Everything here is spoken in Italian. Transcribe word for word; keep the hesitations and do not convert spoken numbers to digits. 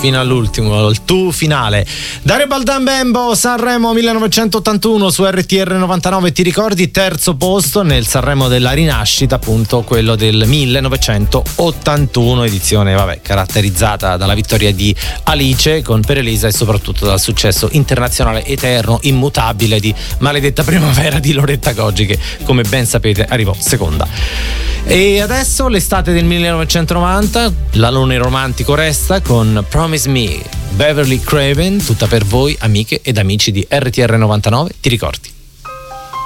fino all'ultimo, il tu finale. Dario Baldan Bembo, Sanremo millenovecentottantuno su R T R novantanove, ti ricordi? Terzo posto nel Sanremo della rinascita, appunto quello del millenovecentottantuno, edizione vabbè caratterizzata dalla vittoria di Alice con Per Elisa e soprattutto dal successo internazionale eterno, immutabile di Maledetta Primavera di Loretta Goggi, che come ben sapete arrivò seconda. E adesso l'estate del millenovecentonovanta, l'alone romantico resta con Promise Me, Beverly Craven, tutta per voi amiche ed amici di R T R novantanove, ti ricordi?